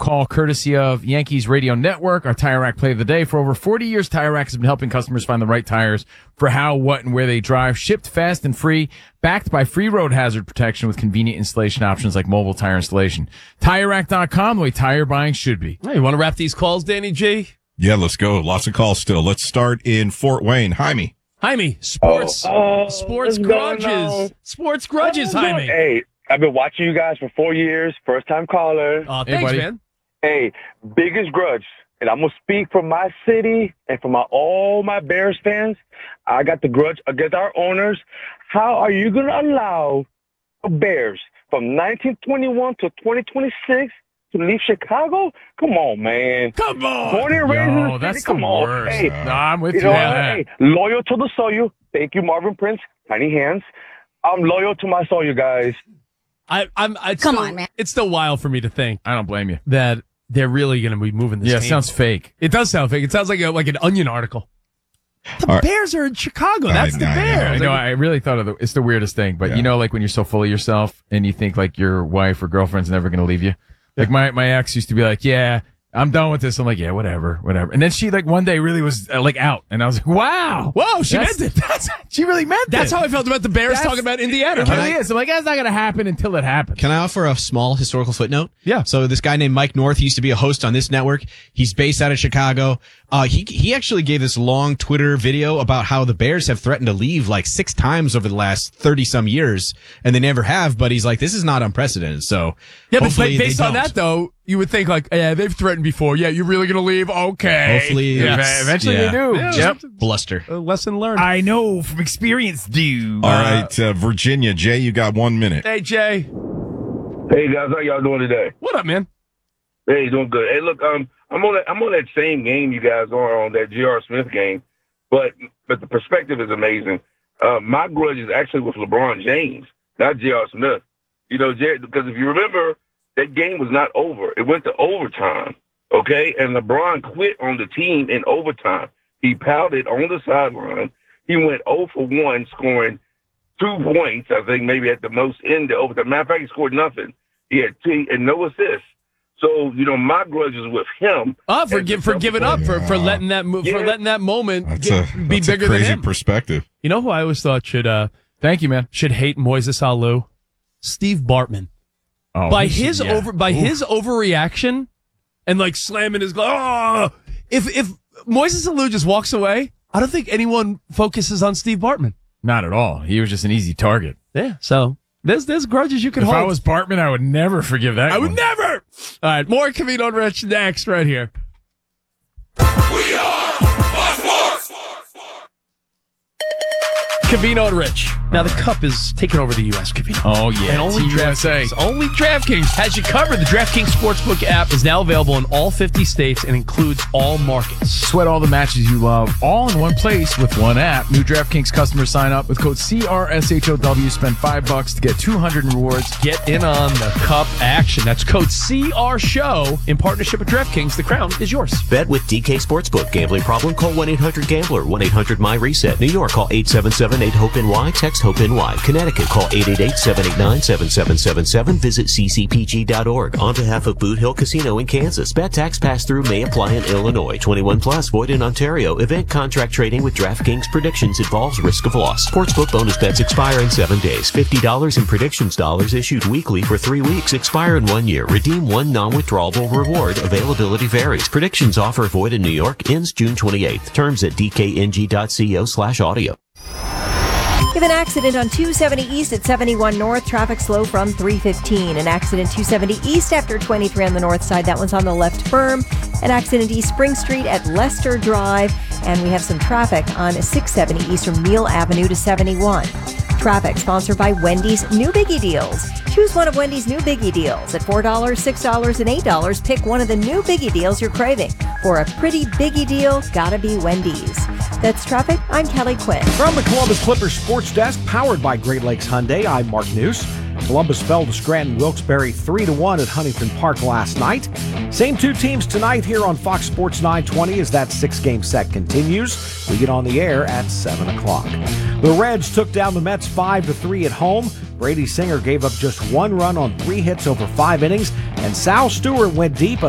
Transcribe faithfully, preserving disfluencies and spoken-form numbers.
call courtesy of Yankees Radio Network, our Tire Rack play of the day. For over forty years, Tire Rack has been helping customers find the right tires for how, what, and where they drive. Shipped fast and free, backed by free road hazard protection with convenient installation options like mobile tire installation. Tire Rack dot com, the way tire buying should be. Hey, you want to wrap these calls, Danny G? Yeah, let's go. Lots of calls still. Let's start in Fort Wayne. Jaime. Jaime, sports, Oh, oh, sports what's going on? grudges. Sports grudges, Jaime. Hey, I've been watching you guys for four years. First time caller. Oh, Hey, thanks, buddy. man. Hey, biggest grudge, and I'm gonna speak for my city and for my all my Bears fans. I got the grudge against our owners. How are you gonna allow the Bears from nineteen twenty-one to twenty twenty-six to leave Chicago? Come on, man. Come on. Born and raised in No, the city. that's Come the on. worst. Hey, No, I'm with you you. know on what? that. Hey, loyal to the soil. Thank you, Marvin Prince. Tiny hands. I'm loyal to my soil, you guys. I, I'm. It's Come still, on, man. It's still wild for me to think I don't blame you. that they're really going to be moving this. Yeah, it team. sounds fake. It does sound fake. It sounds like a, like an Onion article. The All right. Bears are in Chicago. I That's the know, I know. Bears. I know. I really thought of the, it's the weirdest thing, but Yeah. you know, like when you're so full of yourself and you think like your wife or girlfriend's never going to leave you. Like my, my ex used to be like, yeah, I'm done with this. I'm like, yeah, whatever, whatever. And then she like one day really was uh, like out and I was like, wow. Whoa, she That's- meant it. That's, she really meant That's it. how I felt about the Bears That's- talking about Indiana. It really is. I'm like, that's not going to happen until it happens. Can I offer a small historical footnote? Yeah. So this guy named Mike North, he used to be a host on this network. He's based out of Chicago. Uh, he, he actually gave this long Twitter video about how the Bears have threatened to leave like six times over the last thirty some years, and they never have, but he's like, this is not unprecedented. So Yeah, but hopefully based they on don't. that, though, you would think like, yeah, they've threatened before. Yeah, you're really going to leave? Okay. Hopefully, Yeah, it's- eventually yeah. they do. Yeah, Yep. Bluster. A lesson learned. I know from experience, dude. All right, uh, Virginia. Jay, you got one minute. Hey, Jay. Hey guys, how y'all doing today? What up, man? Hey, doing good. Hey, look, um, I'm on that. I'm on that same game you guys are on, that J R. Smith game, but but the perspective is amazing. Uh, my grudge is actually with LeBron James, not J R. Smith. You know, J- because if you remember, that game was not over. It went to overtime. Okay, and LeBron quit on the team in overtime. He pouted on the sideline. He went zero for one, scoring two points, I think, maybe at the most in the overtime. Matter of fact, he scored nothing. He had two and no assists. So, you know, my grudge is with him. Oh, for, And gi- for giving up, for, for letting that mo- for Yeah. letting that moment That's get, a, be that's a bigger than crazy him. perspective. You know who I always thought should uh Thank you, man. should hate Moises Alou? Steve Bartman. Oh, by he should- his yeah. over by Oof. his overreaction and like slamming his glove. Oh! If if Moises Alou just walks away, I don't think anyone focuses on Steve Bartman. Not at all. He was just an easy target. Yeah. So there's there's grudges you can If hold. I was Bartman, I would never forgive that. I would one. never. All right, more Cavino and Rich next right here. Cavino and Rich. Now the cup is taking over the U S. Cavino. Oh yeah, And only Team U S A. DraftKings, only DraftKings has you covered. The DraftKings Sportsbook app is now available in all fifty states and includes all markets. Sweat all the matches you love, all in one place with one app. New DraftKings customers sign up with code C R S H O W. Spend five bucks to get two hundred in rewards. Get in on the cup action. That's code C R SHOW in partnership with DraftKings. The crown is yours. Bet with D K Sportsbook. Gambling problem? Call one eight hundred gambler. one eight hundred my reset. New York, call eight seven seven eight hope N Y. Text HOPE-NY. Connecticut, call eight eight eight seven eight nine seven seven seven seven. Visit c c p g dot org. On behalf of Boot Hill Casino in Kansas, bet tax pass-through may apply in Illinois. twenty-one plus, void in Ontario. Event contract trading with DraftKings predictions involves risk of loss. Sportsbook bonus bets expire in seven days. fifty dollars in predictions dollars issued weekly for three weeks. Expire in one year. Redeem one non-withdrawable reward. Availability varies. Predictions offer void in New York. Ends June twenty-eighth. Terms at d k n g dot co slash audio. We have an accident on two seventy East at seventy-one North. Traffic slow from three fifteen. An accident two seventy East after twenty-three on the north side. That one's on the left berm. An accident East Spring Street at Leicester Drive. And we have some traffic on six seventy East from Neal Avenue to seventy-one. Traffic sponsored by Wendy's New Biggie Deals. Choose one of Wendy's New Biggie Deals at four dollars, six dollars, and eight dollars. Pick one of the new Biggie Deals you're craving. For a pretty Biggie deal, gotta be Wendy's. That's traffic. I'm Kelly Quinn. From the Columbus Clippers Sports Desk, powered by Great Lakes Hyundai, I'm Mark News. Columbus fell to Scranton Wilkes-Barre three to one at Huntington Park last night. Same two teams tonight here on Fox Sports nine twenty as that six-game set continues. We get on the air at seven o'clock. The Reds took down the Mets five to three at home. Brady Singer gave up just one run on three hits over five innings, and Sal Stewart went deep.